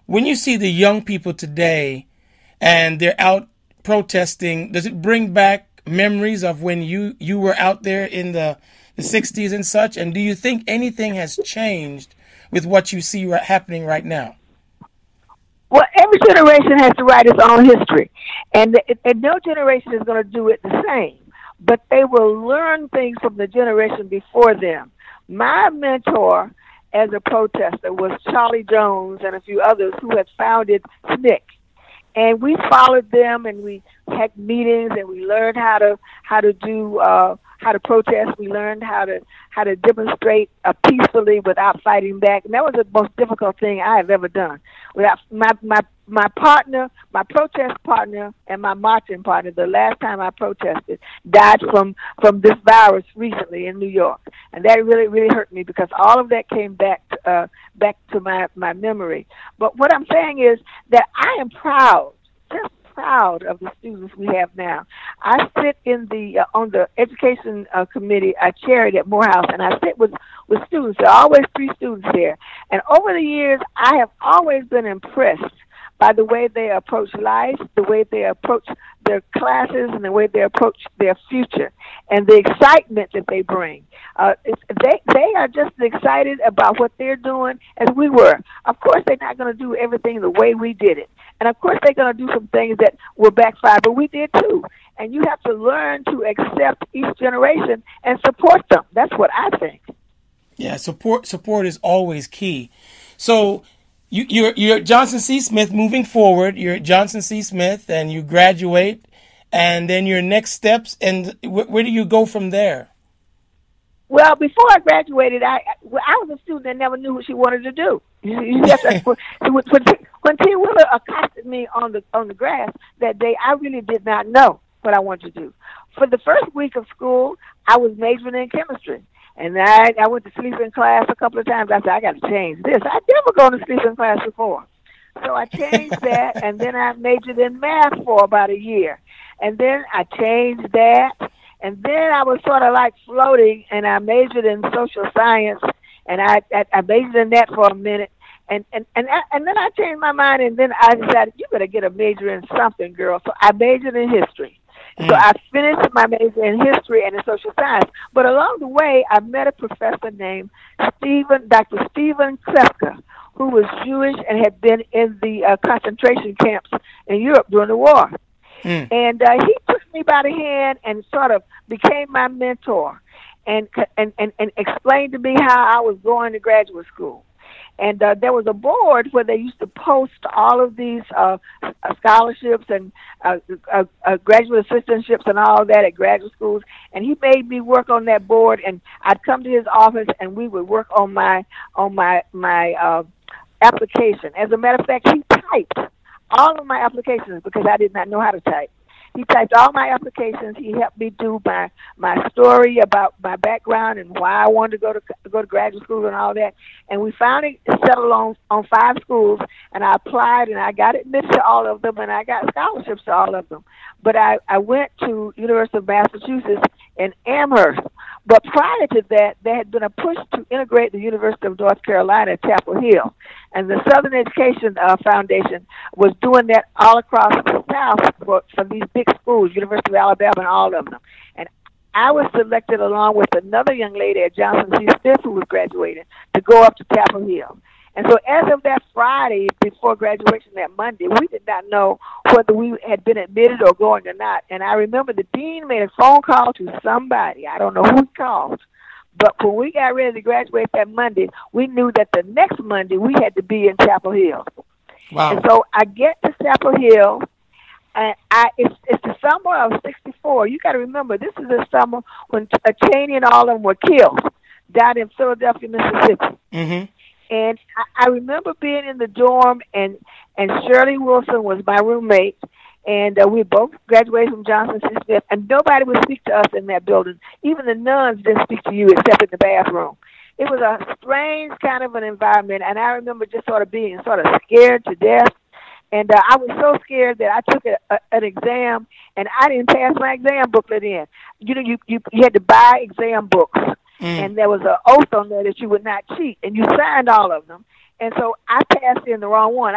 when you see the young people today and they're out protesting, does it bring back memories of when you were out there in the 60s and such? And do you think anything has changed with what you see happening right now? Well, every generation has to write its own history, and no generation is going to do it the same, but they will learn things from the generation before them. My mentor as a protester was Charlie Jones and a few others who had founded SNCC. And we followed them, and we had meetings, and we learned how to protest. We learned how to demonstrate peacefully without fighting back, and that was the most difficult thing I have ever done. Without my partner, my protest partner, and my marching partner, the last time I protested, died from this virus recently in New York, and that really hurt me because all of that came back to my memory. But what I'm saying is that I am proud, just proud of the students we have now. I sit in on the education committee. I chair it at Morehouse, and I sit with students. There are always 3 students there, and over the years, I have always been impressed by the way they approach life, the way they approach their classes, and the way they approach their future, and the excitement that they bring. They are just as excited about what they're doing as we were. Of course, they're not going to do everything the way we did it. And of course, they're going to do some things that will backfire, but we did too. And you have to learn to accept each generation and support them. That's what I think. Yeah, support is always key. So you're at Johnson C. Smith moving forward. You're at Johnson C. Smith and you graduate, and then your next steps, and where do you go from there? Well, before I graduated, I was a student that never knew what she wanted to do. When T. Willer accosted me on the grass that day, I really did not know what I wanted to do. For the first week of school, I was majoring in chemistry. And I went to sleep in class a couple of times. I said, I got to change this. I'd never gone to sleep in class before. So I changed that, and then I majored in math for about a year. And then I changed that. And then I was sort of like floating, and I majored in social science, and I majored in that for a minute. And then I changed my mind, and then I decided, you better get a major in something, girl. So I majored in history. So I finished my major in history and in social science. But along the way, I met a professor named Dr. Stephen Krefka, who was Jewish and had been in the concentration camps in Europe during the war. And he took me by the hand and sort of became my mentor and explained to me how I was going to graduate school. And there was a board where they used to post all of these scholarships and graduate assistantships and all that at graduate schools. And he made me work on that board, and I'd come to his office and we would work on my application. As a matter of fact, he typed all of my applications because I did not know how to type. He typed all my applications. He helped me do my story about my background and why I wanted to go to graduate school and all that. And we finally settled on 5 schools, and I applied, and I got admitted to all of them, and I got scholarships to all of them. But I went to University of Massachusetts in Amherst. But prior to that, there had been a push to integrate the University of North Carolina at Chapel Hill. And the Southern Education Foundation was doing that all across the South for these big schools, University of Alabama and all of them. And I was selected along with another young lady at Johnson C. Smith who was graduating to go up to Chapel Hill. And so as of that Friday before graduation, that Monday, we did not know whether we had been admitted or going or not. And I remember the dean made a phone call to somebody. I don't know who he called. But when we got ready to graduate that Monday, we knew that the next Monday we had to be in Chapel Hill. Wow. And so I get to Chapel Hill, and it's the summer of '64. You got to remember, this is the summer when Cheney and all of them were killed down in Philadelphia, Mississippi. Mm-hmm. And I remember being in the dorm, and Shirley Wilson was my roommate, and we both graduated from Johnson C. Smith, and nobody would speak to us in that building. Even the nuns didn't speak to you except in the bathroom. It was a strange kind of an environment, and I remember just sort of being sort of scared to death. And I was so scared that I took an exam, and I didn't pass my exam booklet in. You know, you had to buy exam books. And there was an oath on there that you would not cheat, and you signed all of them. And so I passed in the wrong one.